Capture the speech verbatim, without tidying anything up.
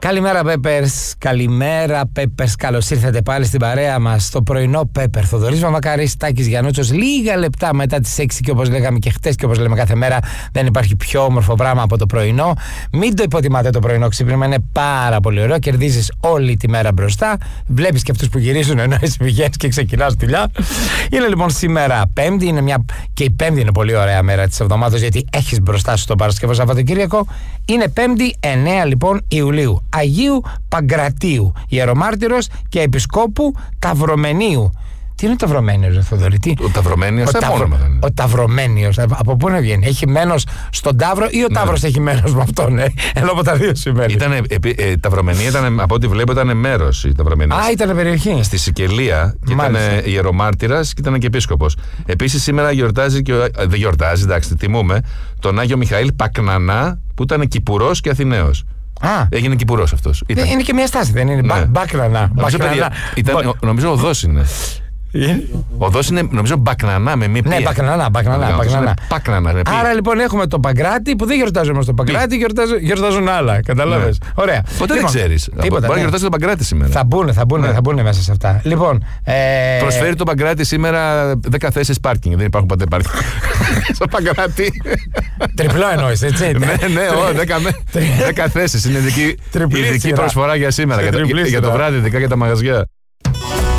Καλημέρα Peppers, καλημέρα Peppers, καλώς ήρθατε πάλι στην παρέα μας στο πρωινό Pepper. Θοδωρής Μαμακάρης, Τάκης Γιαννούτσος, λίγα λεπτά μετά τις έξι και όπως λέγαμε και χτες και όπως λέμε κάθε μέρα, δεν υπάρχει πιο όμορφο πράγμα από το πρωινό. Μην το υποτιμάτε το πρωινό ξύπνημα, είναι πάρα πολύ ωραίο, κερδίζεις όλη τη μέρα μπροστά, βλέπεις και αυτούς που γυρίζουν ενώ εσύ πηγαίνεις και ξεκινάς δουλειά. Είναι λοιπόν σήμερα Πέμπτη, είναι μια... και η Πέμπτη είναι πολύ ωραία μέρα της εβδομάδας γιατί έχεις μπροστά σου το Παρασκευό Σαββατοκύριακο. Είναι Πέμπτη εννέα λοιπόν Ιουλίου. Αγίου Παγκρατίου, ιερομάρτυρος και επισκόπου Ταυρομενίου. Τι είναι ο Ταυρομένιος, Θοδωρή? Ο Ταυρομένιος, ο, ταυρο... ο Ταυρομένιος, από πού να βγαίνει? Έχει μένος στον Ταύρο ή ο ναι. Ταύρος έχει μένος με αυτόν? Ε? Ενώ από τα δύο σημαίνει. Ήτανε, επί, ε, Ταυρομενία ήταν, από ό,τι βλέπω, ήταν μέρος η Ταυρομενία. Α, ήταν περιοχή. Στη Σικελία και ήταν ιερομάρτυρας και ήταν και επίσκοπος. Επίσης σήμερα γιορτάζει και. Ο, δεν γιορτάζει, εντάξει, τιμούμε τον Άγιο Μιχαήλ Πακνανά που ήταν Κυπουρός και Αθηναίος. Α, έγινε Κυπουρός αυτός. Ήταν. Είναι και μια στάση, δεν είναι? Ναι. Μπακνανά. Νομίζω, νομίζω οδός είναι. Ο οδός είναι, νομίζω, Μπακνανά με μη πία. Ναι, Μπακνανά, Μπακνανά. Μπακνανά. Άρα λοιπόν έχουμε το Παγκράτη που δεν γιορτάζουμε στο Παγκράτη, γιορτάζουν, γιορτάζουν άλλα. Καταλάβες. Ναι. Ωραία. Ποτέ λοιπόν, δεν ξέρεις. Μπορεί να ναι. γιορτάσει το Παγκράτη σήμερα. Θα μπουν, θα μπουν, ναι. θα μπουν μέσα σε αυτά. Λοιπόν, ε... προσφέρει το Παγκράτη σήμερα δέκα θέσεις πάρκινγκ. Δεν υπάρχουν ποτέ πάρκινγκ. Στο Παγκράτη. Τριπλό εννοείς, έτσι. Ναι, ναι, δέκα θέσεις. Είναι ειδική προσφορά για σήμερα. Για το βράδυ, ειδικά για τα μαγαζιά.